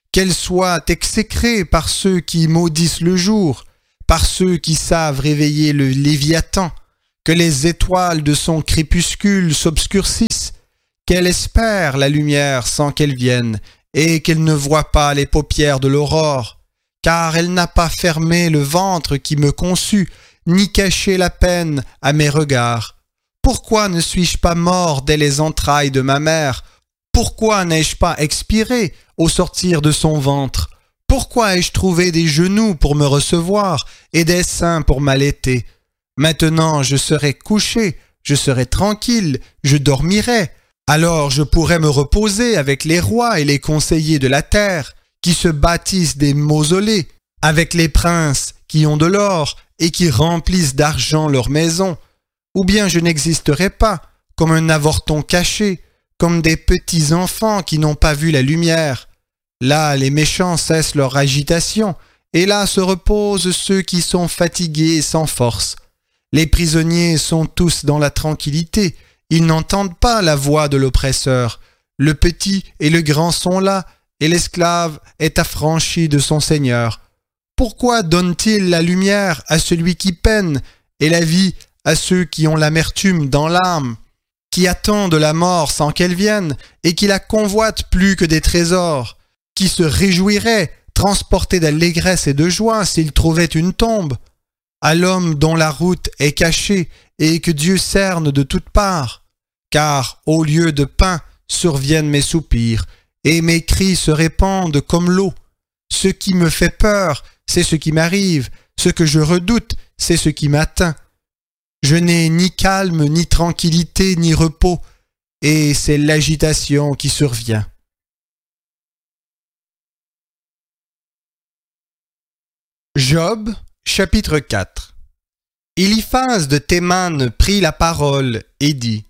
qu'elle soit exécrée par ceux qui maudissent le jour, par ceux qui savent réveiller le Léviathan, que les étoiles de son crépuscule s'obscurcissent, qu'elle espère la lumière sans qu'elle vienne, et qu'elle ne voit pas les paupières de l'aurore, car elle n'a pas fermé le ventre qui me conçut, ni caché la peine à mes regards. Pourquoi ne suis-je pas mort dès les entrailles de ma mère? Pourquoi n'ai-je pas expiré au sortir de son ventre? Pourquoi ai-je trouvé des genoux pour me recevoir et des seins pour m'allaiter? Maintenant je serai couché, je serai tranquille, je dormirai. Alors je pourrai me reposer avec les rois et les conseillers de la terre, qui se bâtissent des mausolées, avec les princes qui ont de l'or et qui remplissent d'argent leurs maisons. Ou bien je n'existerai pas, comme un avorton caché, comme des petits enfants qui n'ont pas vu la lumière. Là les méchants cessent leur agitation, et là se reposent ceux qui sont fatigués et sans force. Les prisonniers sont tous dans la tranquillité, ils n'entendent pas la voix de l'oppresseur. Le petit et le grand sont là, et l'esclave est affranchi de son Seigneur. Pourquoi donne-t-il la lumière à celui qui peine, et la vie à ceux qui ont l'amertume dans l'âme, qui attendent la mort sans qu'elle vienne, et qui la convoitent plus que des trésors, qui se réjouiraient, transportés d'allégresse et de joie s'ils trouvaient une tombe? À l'homme dont la route est cachée et que Dieu cerne de toutes parts. Car au lieu de pain surviennent mes soupirs, et mes cris se répandent comme l'eau. Ce qui me fait peur, c'est ce qui m'arrive, ce que je redoute, c'est ce qui m'atteint. Je n'ai ni calme, ni tranquillité, ni repos, et c'est l'agitation qui survient. Job, chapitre quatre. Eliphaz de Théman prit la parole et dit: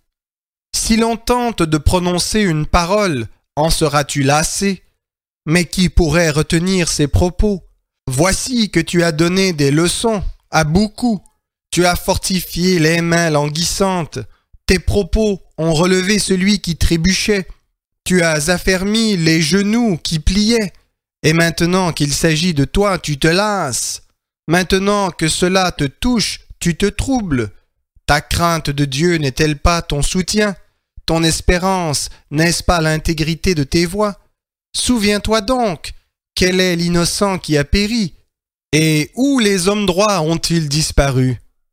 Si l'on tente de prononcer une parole, en seras-tu lassé? Mais qui pourrait retenir ces propos? Voici que tu as donné des leçons à beaucoup. Tu as fortifié les mains languissantes. Tes propos ont relevé celui qui trébuchait. Tu as affermi les genoux qui pliaient. Et maintenant qu'il s'agit de toi, tu te lasses. Maintenant que cela te touche, tu te troubles. Ta crainte de Dieu n'est-elle pas ton soutien? Ton espérance, n'est-ce pas l'intégrité de tes voies? Souviens-toi donc, quel est l'innocent qui a péri? Et où les hommes droits ont-ils disparu?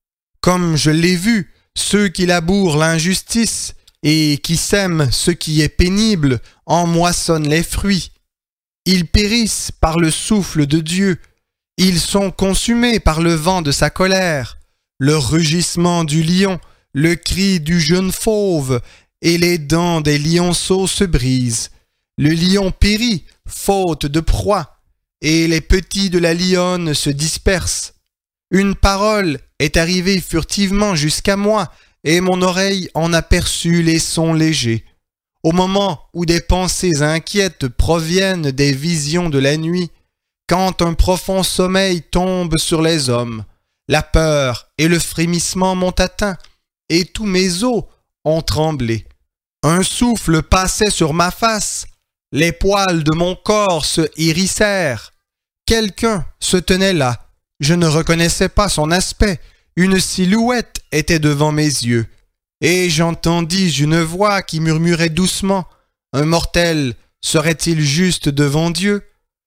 Comme je l'ai vu, ceux qui labourent l'injustice et qui sèment ce qui est pénible en moissonnent les fruits. Ils périssent par le souffle de Dieu. Ils sont consumés par le vent de sa colère. Le rugissement du lion, le cri du jeune fauve et les dents des lionceaux se brisent. Le lion périt, faute de proie, et les petits de la lionne se dispersent. Une parole est arrivée furtivement jusqu'à moi, et mon oreille en aperçut les sons légers. Au moment où des pensées inquiètes proviennent des visions de la nuit, quand un profond sommeil tombe sur les hommes, la peur et le frémissement m'ont atteint, et tous mes os ont tremblé. Un souffle passait sur ma face, les poils de mon corps se hérissèrent. Quelqu'un se tenait là, je ne reconnaissais pas son aspect, une silhouette était devant mes yeux, et j'entendis une voix qui murmurait doucement: Un mortel serait-il juste devant Dieu?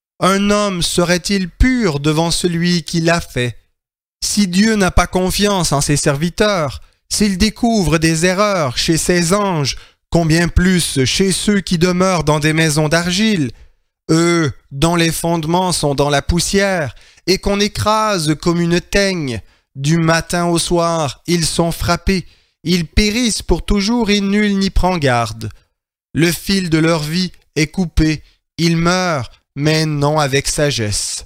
Un homme serait-il pur devant celui qui l'a fait? Si Dieu n'a pas confiance en ses serviteurs, s'il découvre des erreurs chez ses anges, combien plus chez ceux qui demeurent dans des maisons d'argile, eux dont les fondements sont dans la poussière et qu'on écrase comme une teigne. Du matin au soir, ils sont frappés, ils périssent pour toujours et nul n'y prend garde. Le fil de leur vie est coupé, ils meurent, mais non avec sagesse.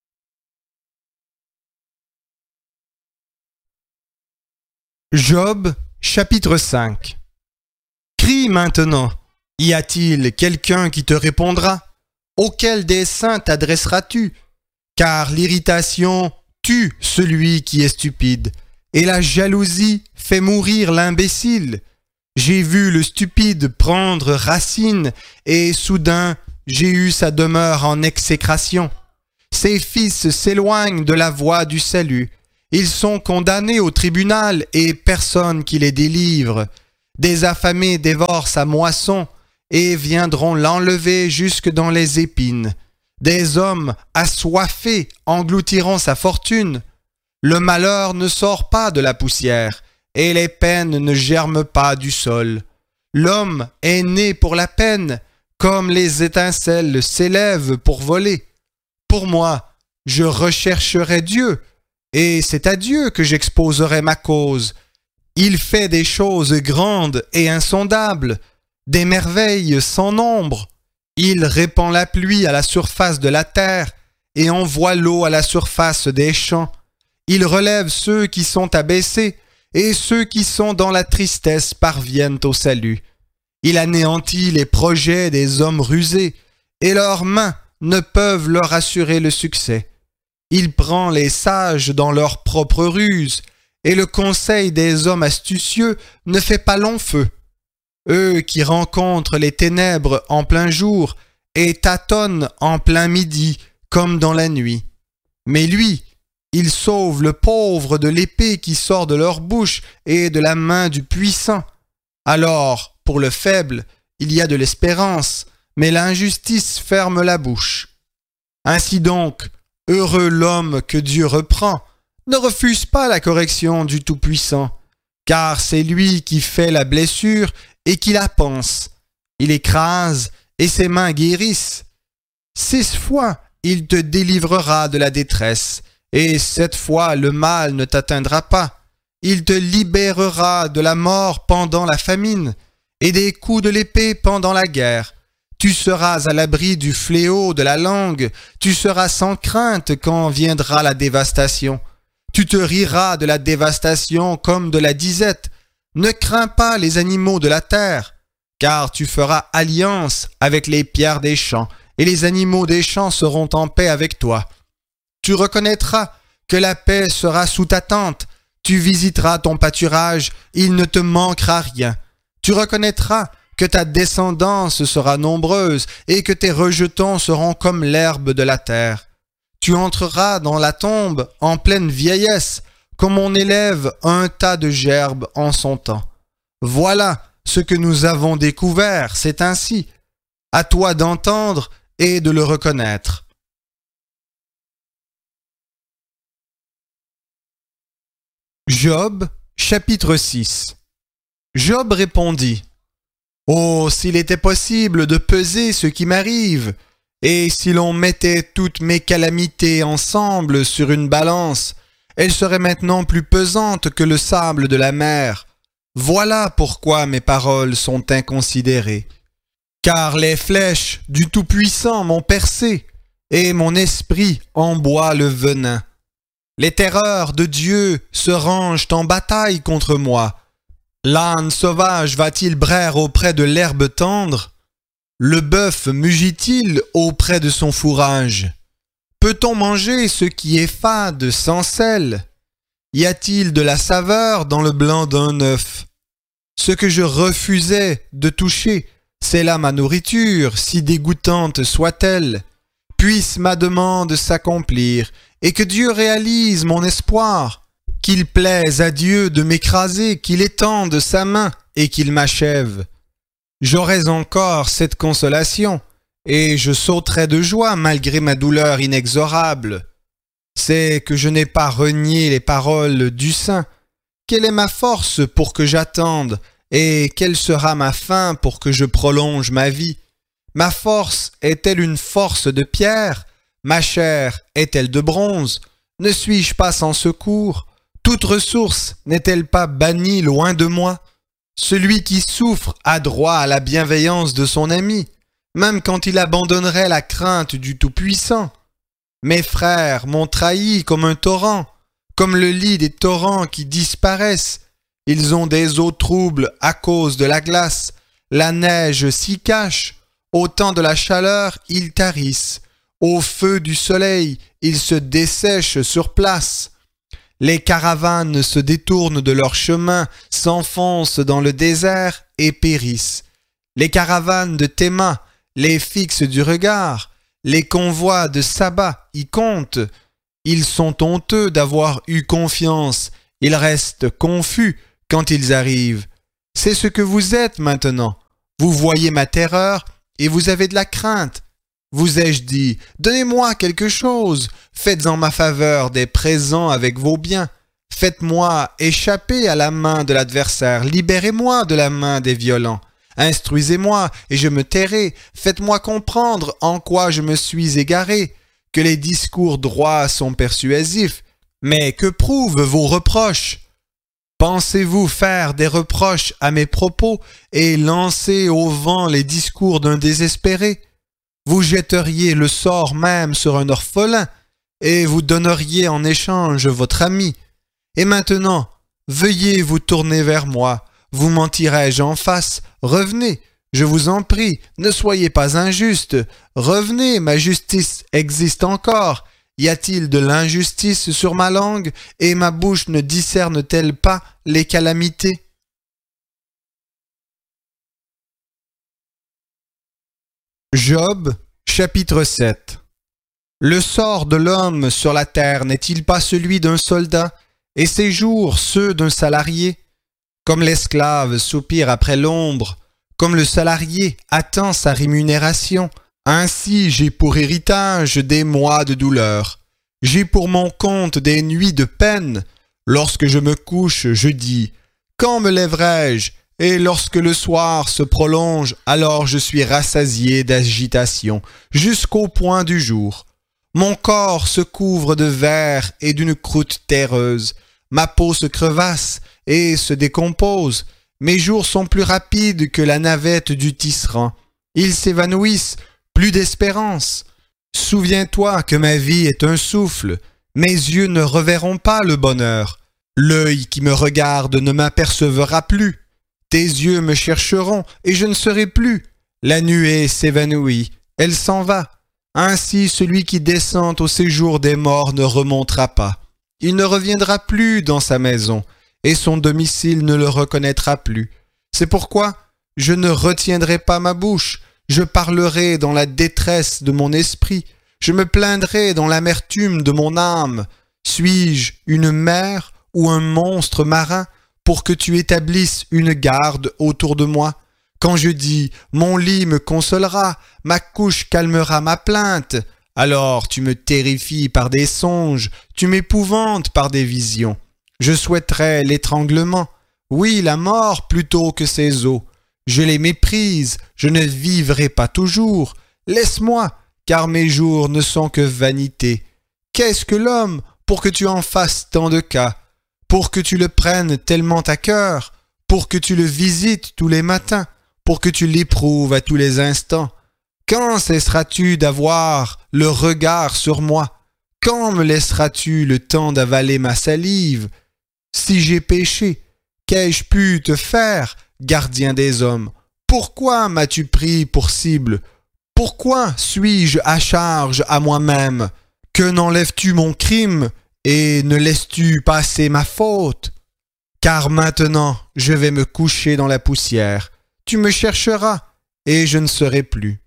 Job, chapitre cinq. Crie maintenant, y a-t-il quelqu'un qui te répondra? Auquel des saints t'adresseras-tu? Car l'irritation tue celui qui est stupide, et la jalousie fait mourir l'imbécile. J'ai vu le stupide prendre racine, et soudain j'ai eu sa demeure en exécration. Ses fils s'éloignent de la voie du salut. Ils sont condamnés au tribunal et personne qui les délivre. Des affamés dévorent sa moisson et viendront l'enlever jusque dans les épines. Des hommes assoiffés engloutiront sa fortune. Le malheur ne sort pas de la poussière et les peines ne germent pas du sol. L'homme est né pour la peine, comme les étincelles s'élèvent pour voler. Pour moi, je rechercherai Dieu, et c'est à Dieu que j'exposerai ma cause. Il fait des choses grandes et insondables, des merveilles sans nombre. Il répand la pluie à la surface de la terre et envoie l'eau à la surface des champs. Il relève ceux qui sont abaissés, et ceux qui sont dans la tristesse parviennent au salut. Il anéantit les projets des hommes rusés, et leurs mains ne peuvent leur assurer le succès. Il prend les sages dans leurs propres ruses, et le conseil des hommes astucieux ne fait pas long feu. Eux qui rencontrent les ténèbres en plein jour et tâtonnent en plein midi comme dans la nuit. Mais lui, il sauve le pauvre de l'épée qui sort de leur bouche et de la main du puissant. Alors, pour le faible, il y a de l'espérance, mais l'injustice ferme la bouche. Ainsi donc, heureux l'homme que Dieu reprend. Ne refuse pas la correction du Tout-Puissant, car c'est lui qui fait la blessure et qui la panse. Il écrase et ses mains guérissent. Six fois, il te délivrera de la détresse, et sept fois le mal ne t'atteindra pas. Il te libérera de la mort pendant la famine, et des coups de l'épée pendant la guerre. Tu seras à l'abri du fléau de la langue, tu seras sans crainte quand viendra la dévastation. Tu te riras de la dévastation comme de la disette. Ne crains pas les animaux de la terre, car tu feras alliance avec les pierres des champs, et les animaux des champs seront en paix avec toi. Tu reconnaîtras que la paix sera sous ta tente, tu visiteras ton pâturage, il ne te manquera rien. Tu reconnaîtras que ta descendance sera nombreuse et que tes rejetons seront comme l'herbe de la terre. Tu entreras dans la tombe en pleine vieillesse, comme on élève un tas de gerbes en son temps. Voilà ce que nous avons découvert, c'est ainsi. À toi d'entendre et de le reconnaître. Job, chapitre six. Job répondit: « Oh, s'il était possible de peser ce qui m'arrive, et si l'on mettait toutes mes calamités ensemble sur une balance, elles seraient maintenant plus pesantes que le sable de la mer. Voilà pourquoi mes paroles sont inconsidérées. Car les flèches du Tout-Puissant m'ont percé, et mon esprit en boit le venin. Les terreurs de Dieu se rangent en bataille contre moi. L'âne sauvage va-t-il braire auprès de l'herbe tendre? Le bœuf mugit-il auprès de son fourrage? Peut-on manger ce qui est fade sans sel? Y a-t-il de la saveur dans le blanc d'un œuf? Ce que je refusais de toucher, c'est là ma nourriture, si dégoûtante soit-elle. Puisse ma demande s'accomplir, et que Dieu réalise mon espoir. Qu'il plaise à Dieu de m'écraser, qu'il étende sa main et qu'il m'achève. J'aurais encore cette consolation, et je sauterais de joie malgré ma douleur inexorable. C'est que je n'ai pas renié les paroles du Saint. Quelle est ma force pour que j'attende, et quelle sera ma fin pour que je prolonge ma vie? Ma force est-elle une force de pierre? Ma chair est-elle de bronze? Ne suis-je pas sans secours? Toute ressource n'est-elle pas bannie loin de moi? Celui qui souffre a droit à la bienveillance de son ami, même quand il abandonnerait la crainte du Tout-Puissant. Mes frères m'ont trahi comme un torrent, comme le lit des torrents qui disparaissent. Ils ont des eaux troubles à cause de la glace. La neige s'y cache. Au temps de la chaleur, ils tarissent. Au feu du soleil, ils se dessèchent sur place. Les caravanes se détournent de leur chemin, s'enfoncent dans le désert et périssent. Les caravanes de Théma, les fixent du regard, les convois de sabbat y comptent. Ils sont honteux d'avoir eu confiance, ils restent confus quand ils arrivent. C'est ce que vous êtes maintenant. Vous voyez ma terreur et vous avez de la crainte. Vous ai-je dit, donnez-moi quelque chose, faites en ma faveur des présents avec vos biens. Faites-moi échapper à la main de l'adversaire, libérez-moi de la main des violents. Instruisez-moi et je me tairai, faites-moi comprendre en quoi je me suis égaré, que les discours droits sont persuasifs, mais que prouvent vos reproches? Pensez-vous faire des reproches à mes propos et lancer au vent les discours d'un désespéré? Vous jetteriez le sort même sur un orphelin, et vous donneriez en échange votre ami. Et maintenant, veuillez vous tourner vers moi, vous mentirai-je en face, revenez, je vous en prie, ne soyez pas injuste, revenez, ma justice existe encore. Y a-t-il de l'injustice sur ma langue, et ma bouche ne discerne-t-elle pas les calamités? Job, chapitre sept. Le sort de l'homme sur la terre n'est-il pas celui d'un soldat, et ses jours ceux d'un salarié? Comme l'esclave soupire après l'ombre, comme le salarié attend sa rémunération, ainsi j'ai pour héritage des mois de douleur. J'ai pour mon compte des nuits de peine. Lorsque je me couche, je dis, quand me lèverai-je? Et lorsque le soir se prolonge, alors je suis rassasié d'agitation, jusqu'au point du jour. Mon corps se couvre de verre et d'une croûte terreuse. Ma peau se crevasse et se décompose. Mes jours sont plus rapides que la navette du tisserand. Ils s'évanouissent, plus d'espérance. Souviens-toi que ma vie est un souffle. Mes yeux ne reverront pas le bonheur. L'œil qui me regarde ne m'apercevra plus. Tes yeux me chercheront, et je ne serai plus. La nuée s'évanouit, elle s'en va. Ainsi celui qui descend au séjour des morts ne remontera pas. Il ne reviendra plus dans sa maison, et son domicile ne le reconnaîtra plus. C'est pourquoi je ne retiendrai pas ma bouche, je parlerai dans la détresse de mon esprit, je me plaindrai dans l'amertume de mon âme. Suis-je une mer ou un monstre marin pour que tu établisses une garde autour de moi? Quand je dis « mon lit me consolera, ma couche calmera ma plainte », alors tu me terrifies par des songes, tu m'épouvantes par des visions. Je souhaiterais l'étranglement, oui la mort plutôt que ces eaux. Je les méprise, je ne vivrai pas toujours. Laisse-moi, car mes jours ne sont que vanité. Qu'est-ce que l'homme pour que tu en fasses tant de cas? Pour que tu le prennes tellement à cœur, pour que tu le visites tous les matins, pour que tu l'éprouves à tous les instants. Quand cesseras-tu d'avoir le regard sur moi? Quand me laisseras-tu le temps d'avaler ma salive? Si j'ai péché, qu'ai-je pu te faire, gardien des hommes? Pourquoi m'as-tu pris pour cible? Pourquoi suis-je à charge à moi-même? Que n'enlèves-tu mon crime et ne laisses-tu passer ma faute? Car maintenant je vais me coucher dans la poussière. Tu me chercheras et je ne serai plus.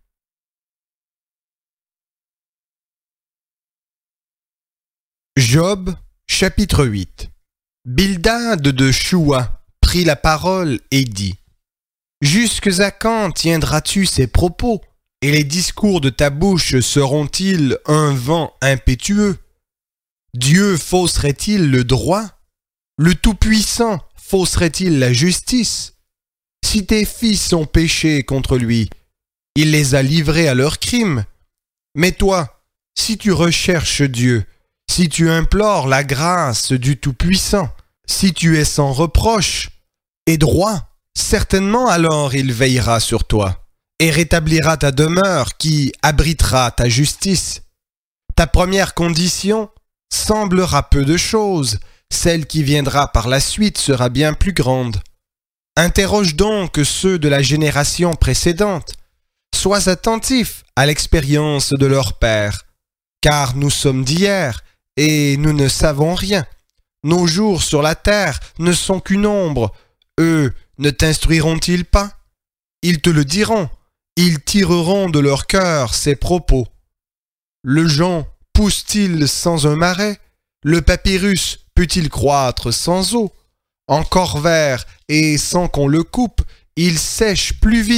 Job, chapitre huit. Bildad de Choua prit la parole et dit: Jusque à quand tiendras-tu ces propos, et les discours de ta bouche seront-ils un vent impétueux? Dieu fausserait-il le droit? Le Tout-Puissant fausserait-il la justice? Si tes fils ont péché contre lui, il les a livrés à leurs crimes. Mais toi, si tu recherches Dieu, si tu implores la grâce du Tout-Puissant, si tu es sans reproche et droit, certainement alors il veillera sur toi et rétablira ta demeure qui abritera ta justice. Ta première condition semblera peu de choses, celle qui viendra par la suite sera bien plus grande. Interroge donc ceux de la génération précédente. Sois attentif à l'expérience de leur père, car nous sommes d'hier et nous ne savons rien. Nos jours sur la terre ne sont qu'une ombre. Eux ne t'instruiront-ils pas? Ils te le diront, Ils tireront de leur cœur ces propos. Le jonc pousse-t-il sans un marais? Le papyrus peut-il croître sans eau? Encore vert et sans qu'on le coupe, il sèche plus vite